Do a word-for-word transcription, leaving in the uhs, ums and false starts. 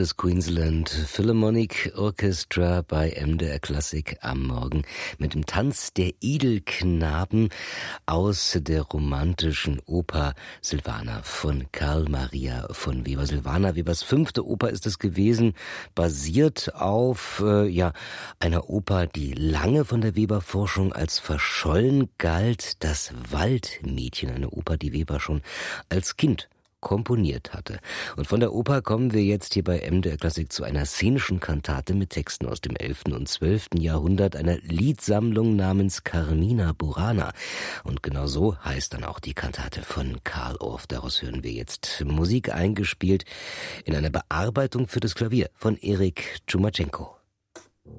das Queensland Philharmonic Orchestra bei M D R Klassik am Morgen mit dem Tanz der Edelknaben aus der romantischen Oper Silvana von Carl Maria von Weber. Silvana Webers fünfte Oper ist es gewesen, basiert auf äh, ja einer Oper, die lange von der Weber-Forschung als verschollen galt, das Waldmädchen, eine Oper, die Weber schon als Kind komponiert hatte. Und von der Oper kommen wir jetzt hier bei M D R Klassik zu einer szenischen Kantate mit Texten aus dem elften und zwölften Jahrhundert, einer Liedsammlung namens Carmina Burana. Und genau so heißt dann auch die Kantate von Carl Orff. Daraus hören wir jetzt Musik eingespielt in einer Bearbeitung für das Klavier von Erik Tschumachenko.